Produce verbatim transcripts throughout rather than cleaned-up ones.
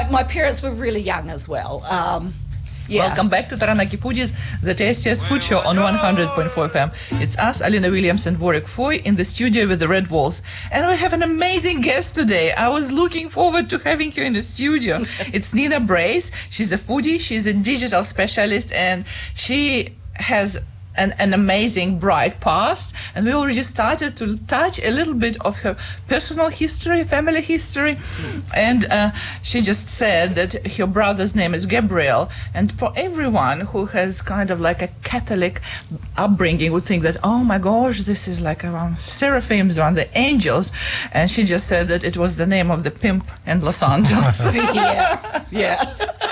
my, my parents were really young as well. Um, yeah. Welcome back to Taranaki Foodies, the tastiest food show on one hundred point four F M. It's us, Alina Williams and Warwick Foy, in the studio with the Red Walls. And we have an amazing guest today. I was looking forward to having you in the studio. It's Nina Brace. She's a foodie, she's a digital specialist, and she has An, an amazing, bright past, and we already started to touch a little bit of her personal history, family history, and uh, she just said that her brother's name is Gabriel, and for everyone who has kind of like a Catholic upbringing would think that, oh my gosh, this is like around seraphims, around the angels, and she just said that it was the name of the pimp in Los Angeles. yeah, yeah.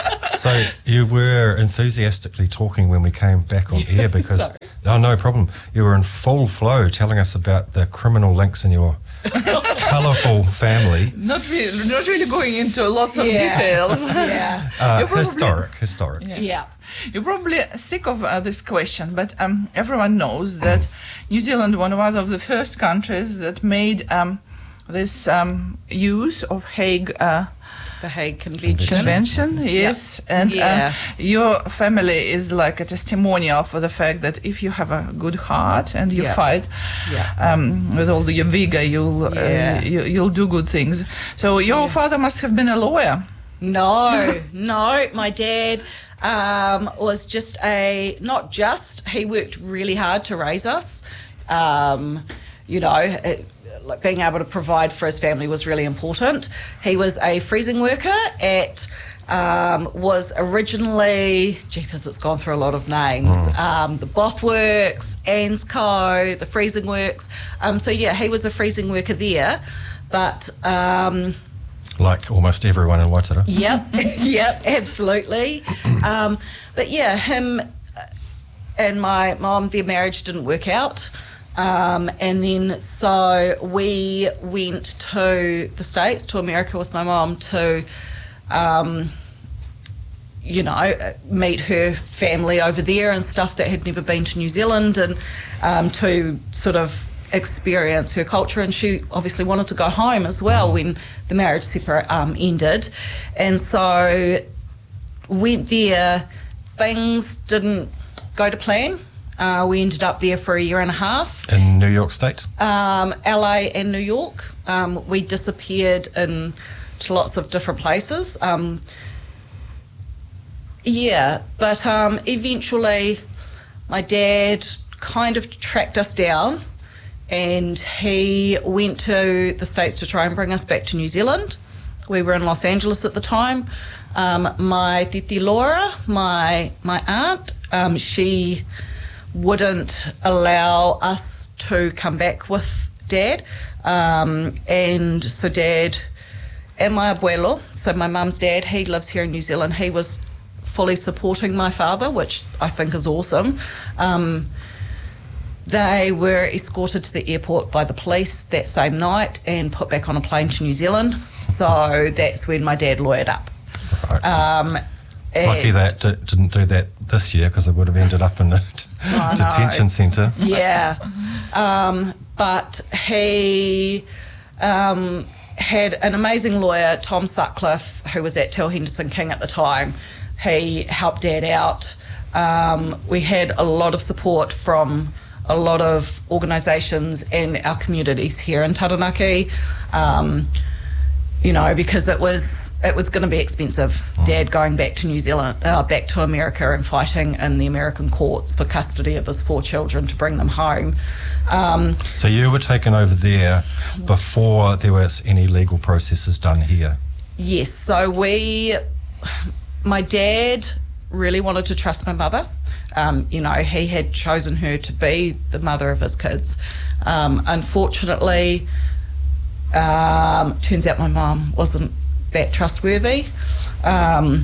So you were enthusiastically talking when we came back on air because, Sorry. oh, no problem. You were in full flow telling us about the criminal links in your colourful family. Not really, not really going into lots of Yeah. details. Yeah. Uh, You're probably- historic, historic. Yeah. Yeah. You're probably sick of uh, this question, but um, everyone knows that New Zealand was one of the first countries that made um, this um, use of Hague uh, The Hague Convention. Convention, yes, and Yeah. uh, your family is like a testimonial for the fact that if you have a good heart and you Yeah. fight Yeah. um, with all your vigor, you'll Yeah. uh, you, you'll do good things. So your father must have been a lawyer. No, no. My dad um, was just a, not just, he worked really hard to raise us. Um, you know, it, like being able to provide for his family was really important. He was a freezing worker at, um, was originally, jeepers, it's gone through a lot of names, um, the Bothworks, Ansco, the Freezing Works. Um, so yeah, he was a freezing worker there, but... Um, Like almost everyone in Waitara. Yep, yep, absolutely. Um, but yeah, him and my mum, their marriage didn't work out. Um, and then so we went to the States, to America with my mum to, um, you know, meet her family over there and stuff that had never been to New Zealand, and um, to sort of experience her culture. And she obviously wanted to go home as well when the marriage separate um, ended. And so went there, things didn't go to plan. Uh, we ended up there for a year and a half. In New York State? Um, L A and New York. Um, we disappeared in to lots of different places. Um, yeah, but um, eventually my dad kind of tracked us down, and he went to the States to try and bring us back to New Zealand. We were in Los Angeles at the time. Um, my titi Laura, my my aunt, um, she wouldn't allow us to come back with Dad. Um, and so Dad and my abuelo, so my mum's dad, he lives here in New Zealand. He was fully supporting my father, which I think is awesome. Um, They were escorted to the airport by the police that same night and put back on a plane to New Zealand. So that's when my dad lawyered up. Right. Um, It's lucky they d- didn't do that this year, because they would have ended up in a t- I detention know. centre. Yeah. Um, but he um, had an amazing lawyer, Tom Sutcliffe, who was at Tel Henderson King at the time. He helped Dad out. Um, we had a lot of support from a lot of organisations and our communities here in Taranaki, um, you know, because it was it was going to be expensive. Mm. Dad going back to New Zealand, uh, back to America, and fighting in the American courts for custody of his four children to bring them home. Um, So you were taken over there before there was any legal processes done here? yes, so we, my dad really wanted to trust my mother. Um, you know, he had chosen her to be the mother of his kids. Um, unfortunately, um, turns out my mum wasn't that trustworthy. Um,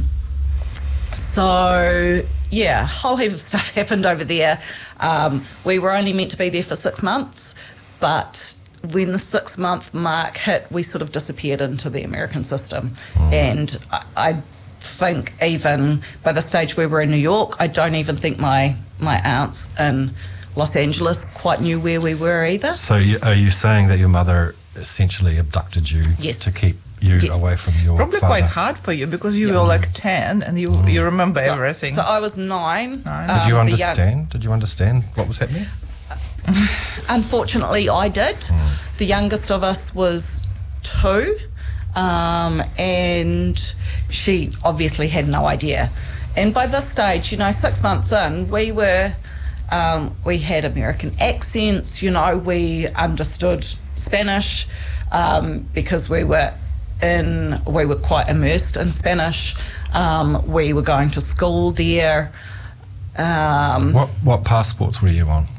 so, yeah, a whole heap of stuff happened over there. Um, we were only meant to be there for six months, but when the six-month mark hit, we sort of disappeared into the American system. Mm. And I, I think even by the stage we were in New York, I don't even think my, my aunts in Los Angeles quite knew where we were either. So you, are you saying that your mother essentially abducted you Yes. to keep you Yes. away from your Probably father. quite hard for you because you were like ten and you you remember So, everything. so I was nine. Nine. Did you Um, the young- understand? Did you understand what was happening? Unfortunately, I did. The youngest of us was two, um, and she obviously had no idea. And by this stage, you know, six months in, we were, um, we had American accents, you know, we understood Spanish um, because we were in, we were quite immersed in Spanish. Um, we were going to school there. Um, What what passports were you on?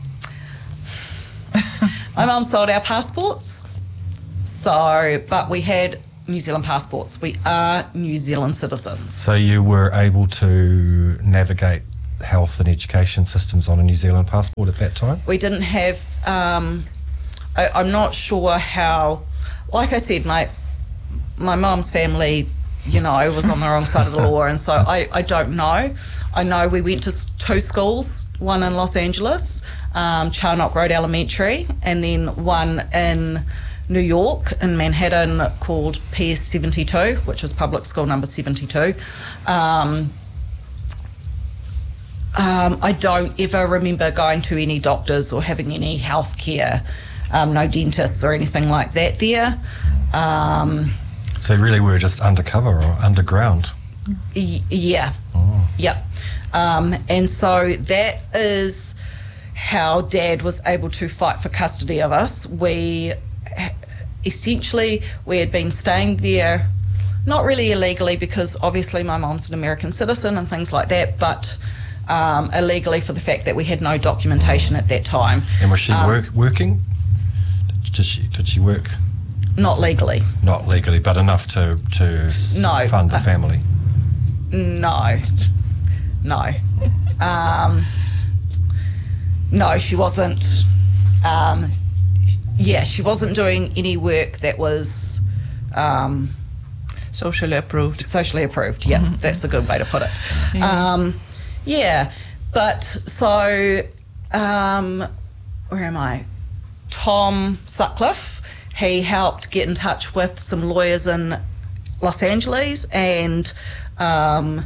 My mum sold our passports, so but we had New Zealand passports. We are New Zealand citizens. So you were able to navigate health and education systems on a New Zealand passport at that time? We didn't have. Um, I, I'm not sure how. Like I said, my my mum's family, you know, was on the wrong side of the law, and so I, I don't know. I know we went to s- two schools, one in Los Angeles, um, Charnock Road Elementary, and then one in New York, in Manhattan, called P S seventy-two, which is public school number seventy-two. Um, um, I don't ever remember going to any doctors or having any health care, um, no dentists or anything like that there. Um, So you really were just undercover or underground? Y- yeah. Yep. Um, and so that is how Dad was able to fight for custody of us. We essentially, we had been staying there, not really illegally because obviously my mom's an American citizen and things like that, but um, illegally for the fact that we had no documentation at that time. And was she Um, work, working? Did she, did she work? Not legally. Not legally, but enough to, to s- No, fund the uh, family? No. No. Um, no, she wasn't. Um, yeah, she wasn't doing any work that was um, Socially approved. socially approved. Yeah, that's a good way to put it. Yeah. Um, yeah, but so um, where am I? Tom Sutcliffe. He helped get in touch with some lawyers in Los Angeles, and um,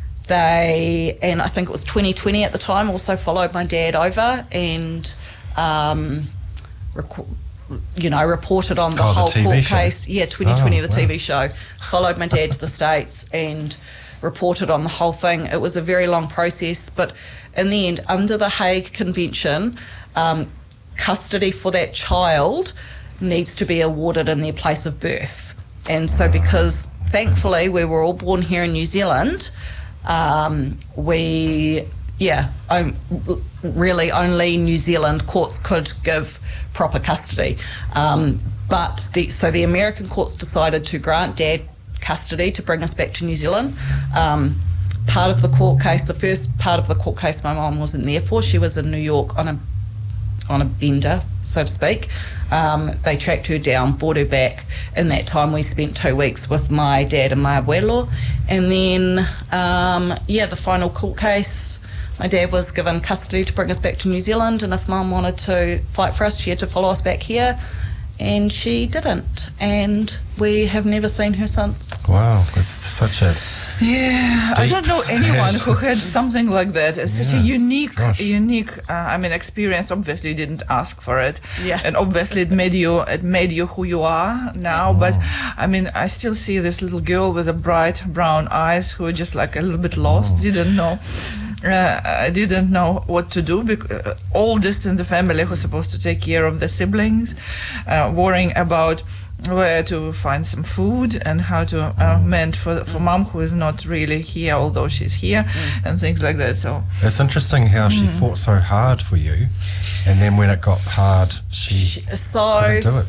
they, and I think it was twenty twenty at the time, also followed my dad over and, um, rec- you know, reported on the Oh, the whole T V court show. case. Yeah, twenty twenty, Oh, the wow. T V show. Followed my dad to the States and reported on the whole thing. It was a very long process, but in the end, under the Hague Convention, um, custody for that child needs to be awarded in their place of birth. And so because thankfully we were all born here in New Zealand, um, we, yeah, um, really only New Zealand courts could give proper custody. Um, but the, so the American courts decided to grant Dad custody to bring us back to New Zealand. Um, part of the court case, the first part of the court case my mum wasn't there for, she was in New York on a on a bender, so to speak. Um, they tracked her down, brought her back. In that time, we spent two weeks with my dad and my abuelo. And then, um, yeah, the final court case, my dad was given custody to bring us back to New Zealand. And if Mum wanted to fight for us, she had to follow us back here. And she didn't. And we have never seen her since. Wow, that's such a... Yeah, I Deep. don't know anyone who had something like that. It's such a Yeah, unique, gosh. unique. Uh, I mean, experience. Obviously, you didn't ask for it, Yeah. and obviously, it made you, it made you who you are now. But I mean, I still see this little girl with a bright brown eyes who just like a little bit lost, didn't know. Uh, I didn't know what to do. Because uh, oldest in the family who's supposed to take care of the siblings, uh, worrying about where to find some food and how to uh, mend for for mom who is not really here, although she's here, and things like that. So It's interesting how she Hmm. fought so hard for you, and then when it got hard, she So, couldn't do it.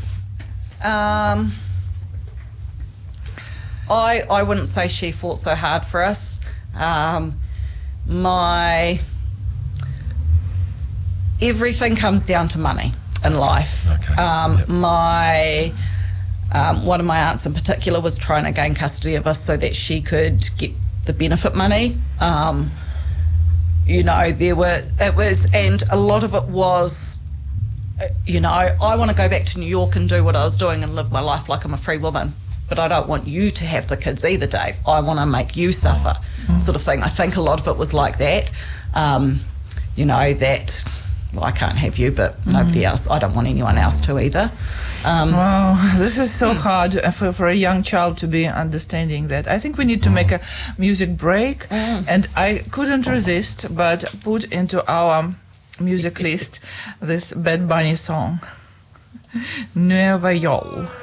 Um, I I wouldn't say she fought so hard for us. Um, my everything comes down to money in life. Okay, Um, yep. My um, one of my aunts in particular was trying to gain custody of us so that she could get the benefit money. Um, you know, there were it was, and a lot of it was, uh, you know, I want to go back to New York and do what I was doing and live my life like I'm a free woman. but I don't want you to have the kids either, Dave. I want to make you suffer, mm. sort of thing. I think a lot of it was like that. Um, you know, that, well, I can't have you, but mm. nobody else. I don't want anyone else to either. Um, wow, this is so hard for, for a young child to be understanding that. I think we need to make a music break, mm. and I couldn't resist but put into our music list this Bad Bunny song, Nueva York.